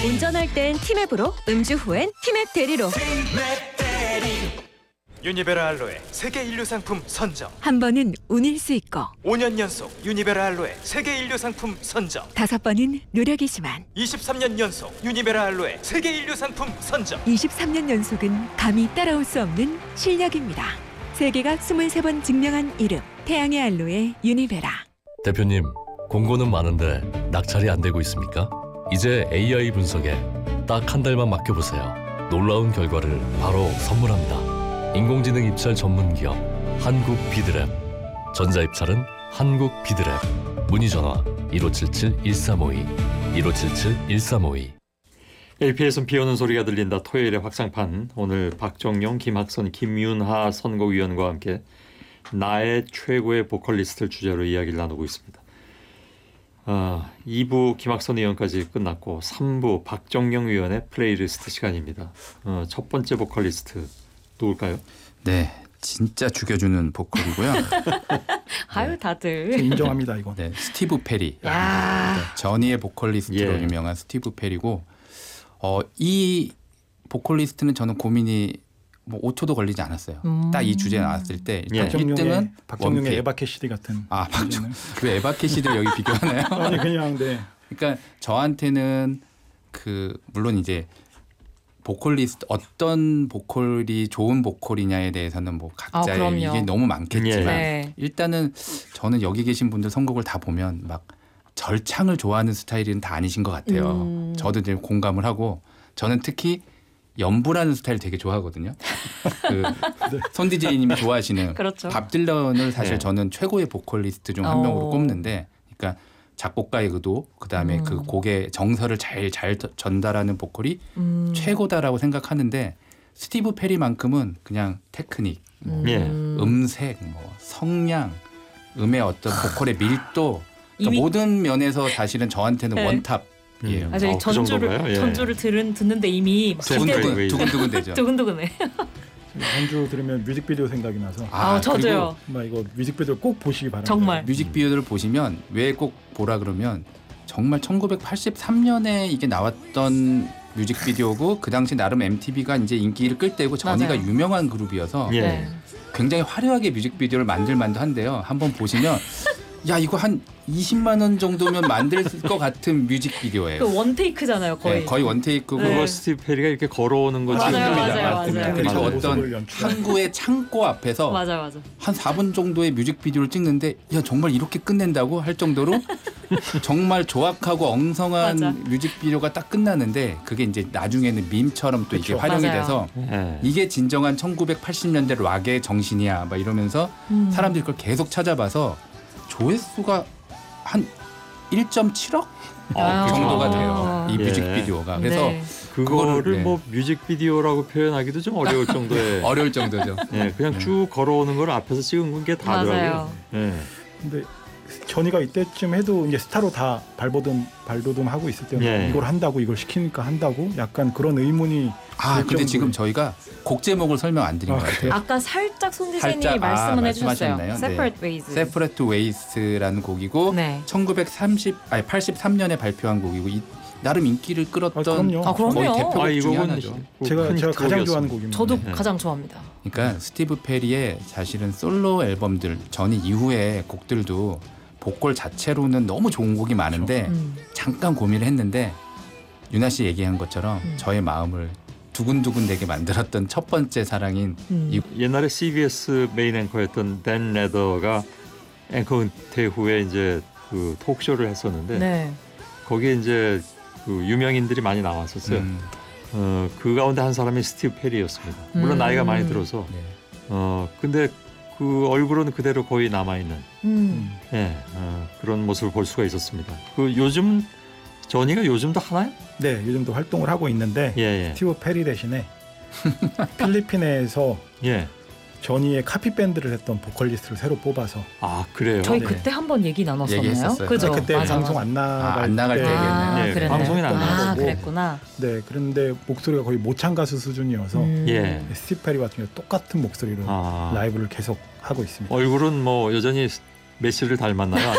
운전할 땐 티맵으로, 음주 후엔 티맵 대리로. 유니베라 알로에 세계 인류 상품 선정. 한 번은 운일 수 있고 5년 연속 유니베라 알로에 세계 인류 상품 선정. 5번은 노력이지만 23년 연속 유니베라 알로에 세계 인류 상품 선정. 23년 연속은 감히 따라올 수 없는 실력입니다. 세계가 23번 증명한 이름, 태양의 알로에 유니베라. 대표님, 공고는 많은데 낙찰이 안 되고 있습니까? 이제 AI 분석에 딱 한 달만 맡겨보세요. 놀라운 결과를 바로 선물합니다. 인공지능 입찰 전문 기업 한국 비드랩. 전자 입찰은 한국 비드랩. 문의 전화 1577-1352 1577-1352. LP에선 비오는 소리가 들린다. 토요일의 확장판. 오늘 박정용, 김학선, 김윤하 선곡위원과 함께 나의 최고의 보컬리스트를 주제로 이야기를 나누고 있습니다. 2부 김학선 의원까지 끝났고 3부 박정용 의원의 플레이리스트 시간입니다. 첫 번째 보컬리스트 누굴까요? 네, 진짜 죽여주는 보컬이고요. 아유 다들 인정합니다 이거. 네, 스티브 페리. 야. 전희의 보컬리스트로 예. 유명한 스티브 페리고, 이 보컬리스트는 저는 고민이 뭐 5초도 걸리지 않았어요. 딱 이 주제 나왔을 때 일단 1등은 박정용의 에바 캐시디 같은. 왜 에바 캐시디를 여기 비교하나요? 아니 그냥 네. 그러니까 저한테는 물론 이제 보컬리스트 어떤 보컬이 좋은 보컬이냐에 대해서는 뭐 각자의 그럼요. 이게 너무 많겠지만 네. 일단은 저는 여기 계신 분들 선곡을 다 보면 막 절창을 좋아하는 스타일은 다 아니신 것 같아요. 저도 이제 공감을 하고, 저는 특히 연부라는 스타일 되게 좋아하거든요. 손 DJ님이 좋아하시는 그렇죠. 밥 딜런을 사실 네. 저는 최고의 보컬리스트 중 한 명으로 꼽는데, 그러니까 작곡가의 의도, 그다음에 그 곡의 정서를 잘 전달하는 보컬이 최고다라고 생각하는데, 스티브 페리만큼은 그냥 테크닉, 예. 음색, 뭐 성량, 음의 어떤 보컬의 밀도, 그러니까 이미- 모든 면에서 사실은 저한테는 네. 원탑이에요. 아, 저희 그 정도인가요? 예. 전주를 듣는데 이미 막 두근두근. 두근두근 되죠. 두근두근해. 연주 들으면 뮤직비디오 생각이 나서 저도요. 정말 이거 뮤직비디오 꼭 보시기 바랍니다. 정말. 뮤직비디오를 보시면 왜 꼭 보라 그러면, 정말 1983년에 이게 나왔던 뮤직비디오고, 그 당시 나름 MTV가 이제 인기를 끌 때고 전희가 맞아요. 유명한 그룹이어서 예. 네. 굉장히 화려하게 뮤직비디오를 만들만도 한데요. 한번 보시면 야, 이거 한 20만 원 정도면 만들 것 같은 뮤직비디오예요. 그 원테이크잖아요, 거의. 네, 거의 원테이크고. 네. 그거 스티브 페리가 이렇게 걸어오는 거지. 맞아요. 그래서 맞아요. 어떤 모습을 연출하는. 항구의 창고 앞에서 맞아. 한 4분 정도의 뮤직비디오를 찍는데, 야, 정말 이렇게 끝낸다고 할 정도로 정말 조악하고 엉성한 맞아. 뮤직비디오가 딱 끝나는데, 그게 이제 나중에는 밈처럼 또 이게 그쵸. 활용이 맞아요. 돼서 예. 이게 진정한 1980년대 락의 정신이야 막 이러면서 사람들이 그걸 계속 찾아봐서 조회수가 한 1.7억 정도가 돼요. 이 예. 뮤직비디오가. 그래서 네. 그거를 네. 뭐 뮤직비디오라고 표현하기도 좀 어려울 정도의 어려울 정도죠. 예, 그냥 쭉 걸어오는 걸 앞에서 찍은 게 다더라고요. 맞아요. 예. 근데 전이가 이때쯤 해도 이제 스타로 다 발돋움 하고 있을 때 예. 이걸 한다고, 이걸 시키니까 한다고, 약간 그런 의문이 들 근데 정도로- 지금 저희가 곡 제목을 설명 안 드린 것 같아요. 아까 살짝 손 살짝, 디제이님이 말씀은 해주셨어요. 말씀하셨나요? Separate Ways. Separate Ways라는 곡이고, 네. 83년에 발표한 곡이고, 나름 인기를 끌었던 그럼요. 그럼요. 거의 대표곡 중에 이곡은 하나죠. 제가 큰 가장 히트곡이었습니다. 좋아하는 곡입니다. 저도 네. 가장 좋아합니다. 그러니까 스티브 페리의 사실은 솔로 앨범들, 전이 이후의 곡들도 보컬 자체로는 너무 좋은 곡이 많은데 잠깐 고민을 했는데, 유나 씨 얘기한 것처럼 저의 마음을 두근두근되게 만들었던 첫 번째 사랑인 이 옛날에 CBS 메인 앵커였던 댄 레더가 앵커 은퇴 후에 이제 그 톡쇼를 했었는데 네. 거기에 이제 그 유명인들이 많이 나왔었어요. 그 가운데 한 사람이 스티브 페리였습니다. 물론 나이가 많이 들어서 네. 근데 그 얼굴은 그대로 거의 남아 있는 예, 그런 모습을 볼 수가 있었습니다. 그 요즘 전이가 요즘도 하나요? 네, 요즘도 활동을 하고 있는데 예. 스티브 페리 대신에 필리핀에서 예. 전이의 카피 밴드를 했던 보컬리스트를 새로 뽑아서. 아, 그래요? 저희 네. 그때 한번 얘기 나눴었나요? 얘기했었어요. 그죠? 그때 맞아, 방송 맞아. 안 나갈, 안 나갈 때 얘기했나요? 예, 그랬네. 방송에 안 나가고. 그랬구나. 네, 그런데 목소리가 거의 모창 가수 수준이어서 예. 스티브 페리 같은 경우 똑같은 목소리로 라이브를 계속 하고 있습니다. 얼굴은 뭐 여전히 메시를 닮았나요?